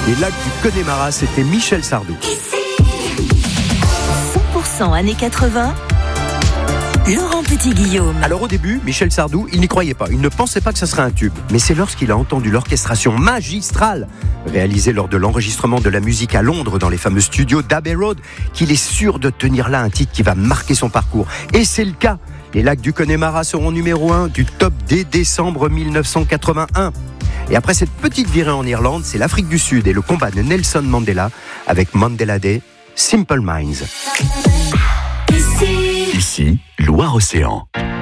Les lacs du Connemara, c'était Michel Sardou. 100% années 80, Laurent Petit-Guillaume. Alors au début, Michel Sardou, il n'y croyait pas. Il ne pensait pas que ça serait un tube. Mais c'est lorsqu'il a entendu l'orchestration magistrale réalisée lors de l'enregistrement de la musique à Londres dans les fameux studios d'Abbey Road qu'il est sûr de tenir là un titre qui va marquer son parcours. Et c'est le cas. Les lacs du Connemara seront numéro 1 du top dès décembre 1981. Et après cette petite virée en Irlande, c'est l'Afrique du Sud et le combat de Nelson Mandela avec Mandela Day, Simple Minds. Ici, Loire-Océan.